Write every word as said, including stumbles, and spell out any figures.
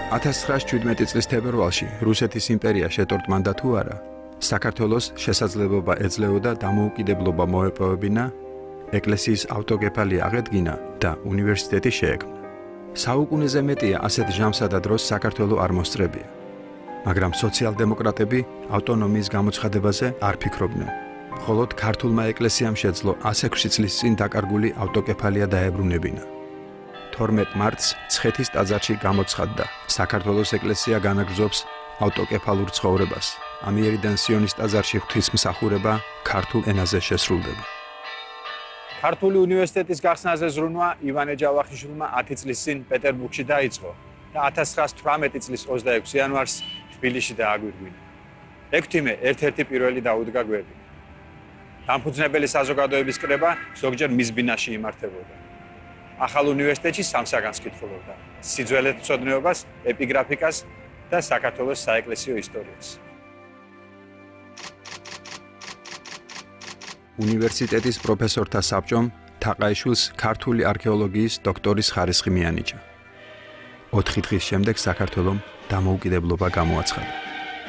ათას ცხრაასი შვიდმეტი წლის თებერვალში რუსეთის იმპერია შეტორტმანდა თუ არა, საქართველოს შესაძლებლობა ეძლეოდა დამოუკიდებლობა მოეპოვებინა, ეკლესიის ავტოკეფალია აღედგინა და უნივერსიტეტი შეექმნა. საუკუნეზე მეტია ასეთ ჟამსა და დროს საქართველო არ მოსწრებია. მაგრამ სოციალ-დემოკრატები ავტონომიის გამოცხადებაზე არ ფიქრობდნენ. მხოლოდ ქართულმა ეკლესიამ შეძლო ასი ექვსი წლის წინ დაკარგული ავტოკეფალია დაებრუნებინა. თორმეტ მარტს მცხეთის ტაძარში გამოცხადდა, საქართველოს ეკლესია განაგრძობს ავტოკეფალურ ცხოვრებას. ამიერიდან სიონის ტაძარში ღვთისმსახურება ქართულ ენაზე შესრულდება. ქართული უნივერსიტეტის გახსნაზე ზრუნვა ივანე ჯავახიშვილმა ათი წლის წინ პეტერბურგში დაიწყო და ათას ცხრაასი თვრამეტი წლის ოცდაექვსი იანვარს თბილისში დააგვირგვინა. ექვთიმე ერთ-ერთი პირველი დაუდგა გვერდით. დამფუძნებელი საზოგადოების კრება ზოგჯერ მის ბინაში იმართებოდა. ახალ უნივერსიტეტში სამ საგანს კითხულობდა: სიძველეთმცოდნეობას, ეპიგრაფიკას და საქართველოს საეკლესიო ისტორიას. უნივერსიტეტის პროფესორთა საბჭომ თაყაიშვილს ქართული არქეოლოგიის დოქტორის ხარისხი მიანიჭა. ოთხი დღის შემდეგ საქართველომ დამოუკიდებლობა გამოაცხადა.